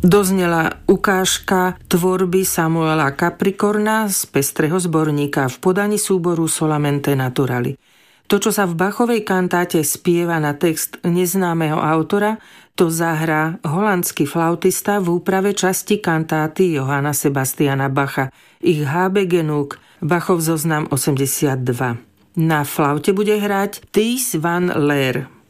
Doznela ukážka tvorby Samuela Capricorna z pestrého zborníka v podaní súboru Solamente Naturali. To, čo sa v Bachovej kantáte spieva na text neznámeho autora, to zahrá holandský flautista v úprave časti kantáty Johanna Sebastiana Bacha, ich HB Genug, Bachov zoznam 82. Na flaute bude hrať Thijs van Leer.